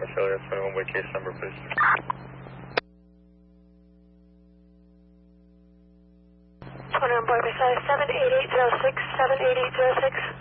Australia 21 by case number, please. 21 by precise 78806, 78806.